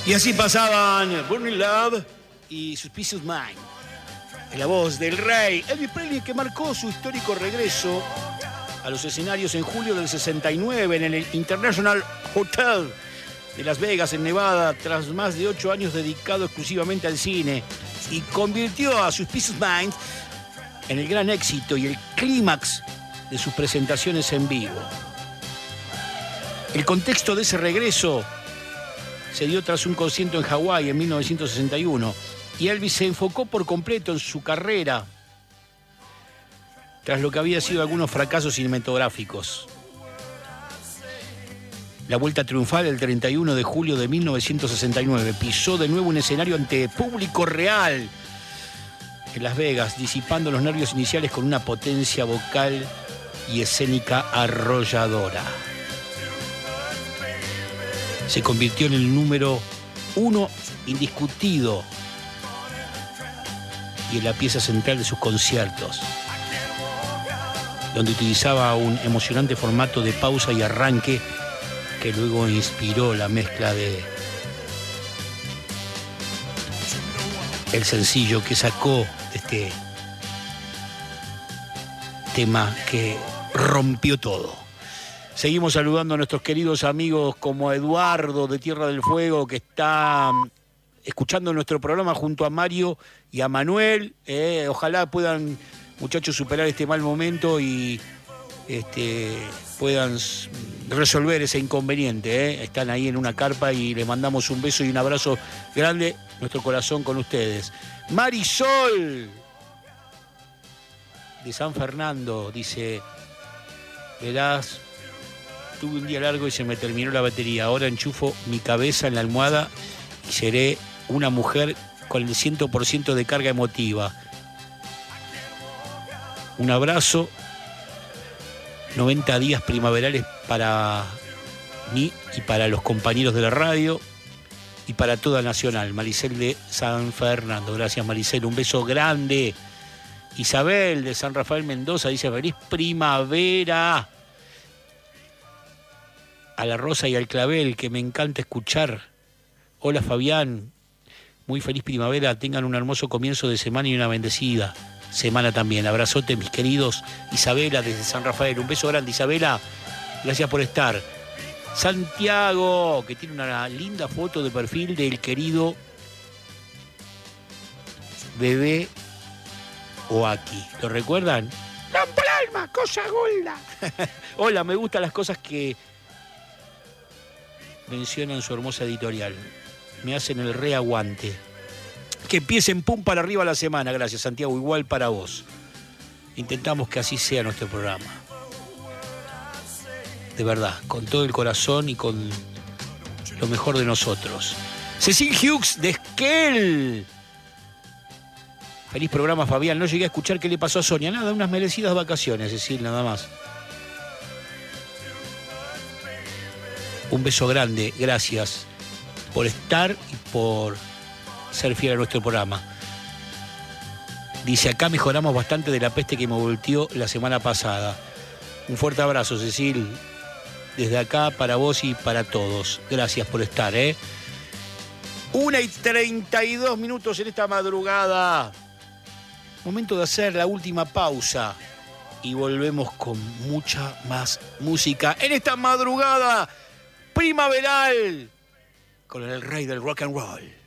Y así pasaban Burning Love y Suspicious Mind. En la voz del rey Elvis Presley, que marcó su histórico regreso a los escenarios en julio del 69 en el International Hotel de Las Vegas, en Nevada, tras más de 8 años dedicado exclusivamente al cine, y convirtió a Suspicious Mind en el gran éxito y el clímax de sus presentaciones en vivo. El contexto de ese regreso se dio tras un concierto en Hawái en 1961, y Elvis se enfocó por completo en su carrera tras lo que había sido algunos fracasos cinematográficos. La vuelta triunfal el 31 de julio de 1969 pisó de nuevo un escenario ante público real en Las Vegas, disipando los nervios iniciales con una potencia vocal y escénica arrolladora. Se convirtió en el número 1 indiscutido y en la pieza central de sus conciertos, donde utilizaba un emocionante formato de pausa y arranque que luego inspiró la mezcla de el sencillo que sacó este tema que rompió todo. Seguimos saludando a nuestros queridos amigos como Eduardo de Tierra del Fuego, que está escuchando nuestro programa junto a Mario y a Manuel. Ojalá puedan, muchachos, superar este mal momento y puedan resolver ese inconveniente. Están ahí en una carpa y les mandamos un beso y un abrazo grande, nuestro corazón con ustedes. Marisol de San Fernando dice: verás, tuve un día largo y se me terminó la batería. Ahora enchufo mi cabeza en la almohada y seré una mujer con el 100% de carga emotiva. Un abrazo. 90 días primaverales para mí y para los compañeros de la radio y para toda Nacional. Maricel de San Fernando. Gracias, Maricel. Un beso grande. Isabel de San Rafael Mendoza dice: feliz primavera. A la Rosa y al Clavel, que me encanta escuchar. Hola, Fabián. Muy feliz primavera. Tengan un hermoso comienzo de semana y una bendecida semana también. Abrazote, mis queridos. Isabela desde San Rafael. Un beso grande, Isabela. Gracias por estar. Santiago, que tiene una linda foto de perfil del querido bebé Oaki. ¿Lo recuerdan? ¡Rompo el alma, cosa gorda! Hola, me gustan las cosas que mencionan su hermosa editorial. Me hacen el reaguante. Que empiecen pum para arriba la semana. Gracias, Santiago. Igual para vos. Intentamos que así sea nuestro programa. De verdad, con todo el corazón y con lo mejor de nosotros. Cecil Hughes de Esquel. Feliz programa, Fabián. No llegué a escuchar qué le pasó a Sonia. Nada, unas merecidas vacaciones, Cecil, nada más. Un beso grande. Gracias por estar y por ser fiel a nuestro programa. Dice: acá mejoramos bastante de la peste que me volteó la semana pasada. Un fuerte abrazo, Cecil. Desde acá para vos y para todos. Gracias por estar, 1:32 en esta madrugada. Momento de hacer la última pausa. Y volvemos con mucha más música en esta madrugada primaveral con el rey del rock and roll.